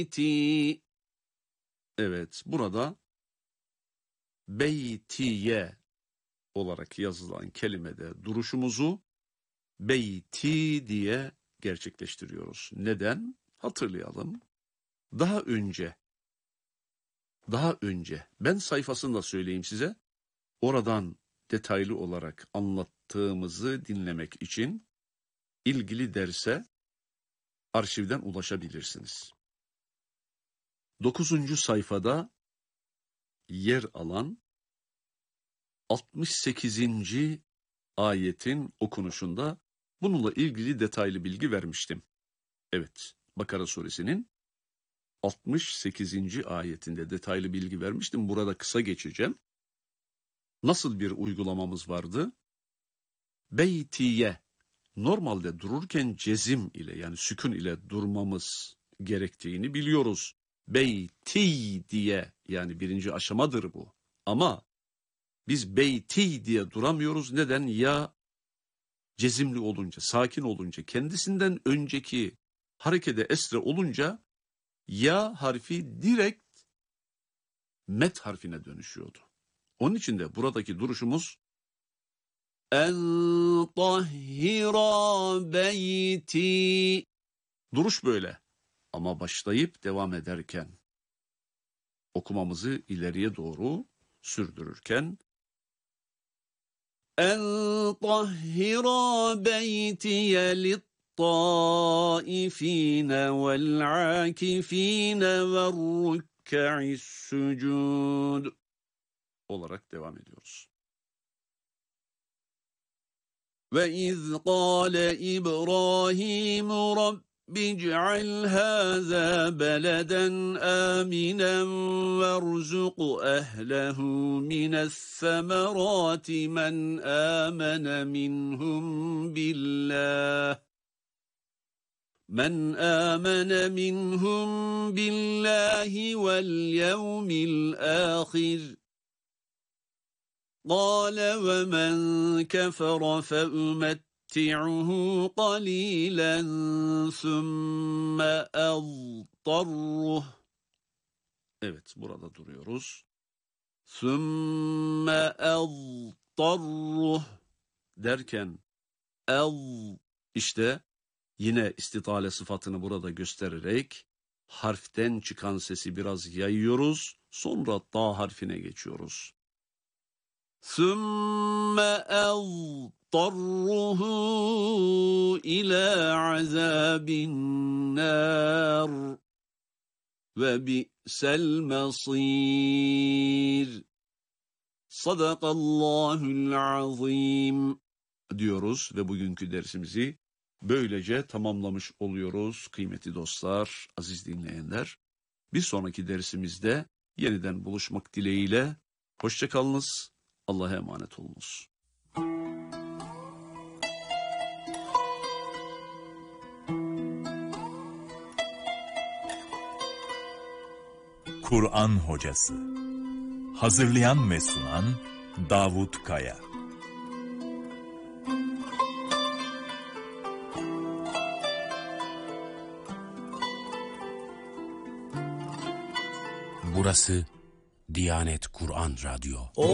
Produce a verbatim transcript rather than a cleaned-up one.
beyti. Evet, burada beytiye olarak yazılan kelimede duruşumuzu beyti diye gerçekleştiriyoruz. Neden? Hatırlayalım. Daha önce, daha önce ben sayfasını da söyleyeyim size. Oradan detaylı olarak anlattığımızı dinlemek için ilgili derse arşivden ulaşabilirsiniz. Dokuzuncu sayfada yer alan altmış sekizinci ayetin okunuşunda bununla ilgili detaylı bilgi vermiştim. Evet, Bakara suresinin altmış sekizinci ayetinde detaylı bilgi vermiştim. Burada kısa geçeceğim. Nasıl bir uygulamamız vardı? Beytiye. Normalde dururken cezim ile yani sükun ile durmamız gerektiğini biliyoruz. Beyti diye yani birinci aşamadır bu. Ama biz beyti diye duramıyoruz. Neden? Ya cezimli olunca, sakin olunca, kendisinden önceki harekede esre olunca ya harfi direkt met harfine dönüşüyordu. Onun için de buradaki duruşumuz en tahhira beyti. Duruş böyle. Ama başlayıp devam ederken, okumamızı ileriye doğru sürdürürken en tahhira beytiye littaifine vel'akifine ve'rrükke'is sucud olarak devam ediyoruz. Ve iz qâle İbrahim Rabb اجعل هذا بلدا آمنا وارزق أهله من الثمرات من آمن منهم بالله من آمن منهم بالله واليوم الآخر قال ومن كفر فأمت متعه قليلا ثم أضطره. Evet, burada duruyoruz. ثم أضطره derken el işte yine istitale sıfatını burada göstererek harften çıkan sesi biraz yayıyoruz. Sonra da harfine geçiyoruz. ثم أضطره اضطره إلى عذاب النار وبئس المصير صدق الله العظيم diyoruz ve bugünkü dersimizi böylece tamamlamış oluyoruz kıymetli dostlar, aziz dinleyenler. Bir sonraki dersimizde yeniden buluşmak dileğiyle hoşça kalınız, Allah'a emanet olunuz. Kur'an Hocası. Hazırlayan ve sunan Davut Kaya. Burası Diyanet Kur'an Radyo.